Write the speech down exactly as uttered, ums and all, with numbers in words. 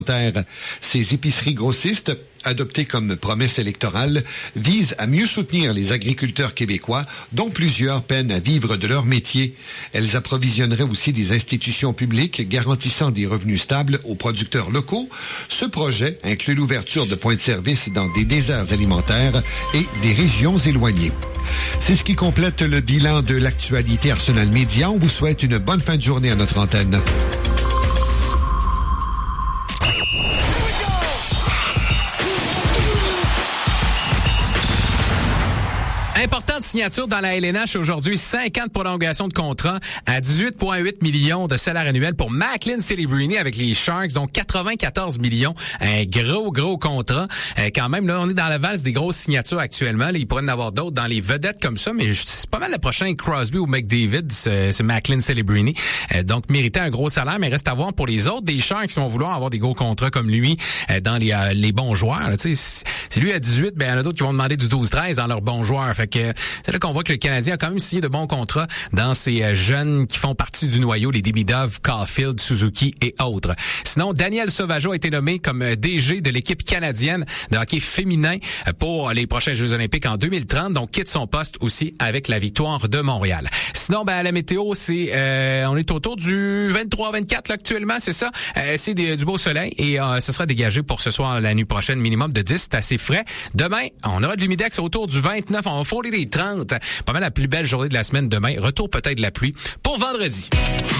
Ces épiceries grossistes, adoptées comme promesse électorale, visent à mieux soutenir les agriculteurs québécois, dont plusieurs peinent à vivre de leur métier. Elles approvisionneraient aussi des institutions publiques garantissant des revenus stables aux producteurs locaux. Ce projet inclut l'ouverture de points de service dans des déserts alimentaires et des régions éloignées. C'est ce qui complète le bilan de l'actualité Arsenal Média. On vous souhaite une bonne fin de journée à notre antenne. Importante signature dans la L N H aujourd'hui, cinquante prolongations de contrat à dix-huit virgule huit millions de salaire annuel pour Macklin Celebrini avec les Sharks, donc quatre-vingt-quatorze millions, un gros, gros contrat. Euh, quand même, là, on est dans la valse des grosses signatures actuellement. Là, il pourrait y en avoir d'autres dans les vedettes comme ça, mais c'est pas mal le prochain Crosby ou McDavid, ce, ce Macklin Celebrini. Euh, donc, méritait un gros salaire, mais reste à voir pour les autres des Sharks qui vont vouloir avoir des gros contrats comme lui euh, dans les, euh, les bons joueurs. Là, si lui à dix-huit, ben il y en a d'autres qui vont demander du douze treize dans leurs bons joueurs. Fait que c'est là qu'on voit que le Canadien a quand même signé de bons contrats dans ces euh, jeunes qui font partie du noyau, les Demidov, Caulfield, Suzuki et autres. Sinon, Daniel Sauvageau a été nommé comme D G de l'équipe canadienne de hockey féminin pour les prochains Jeux olympiques en deux mille trente, donc quitte son poste aussi avec la victoire de Montréal. Sinon, ben la météo, c'est euh, on est autour du vingt-trois vingt-quatre là, actuellement, c'est ça. Euh, c'est des, du beau soleil et euh, ce sera dégagé pour ce soir, la nuit prochaine, minimum de dix, c'est assez frais. Demain, on aura de l'humidex autour du vingt-neuf, on va frôler les trente. Pas mal la plus belle journée de la semaine demain. Retour peut-être de la pluie pour vendredi.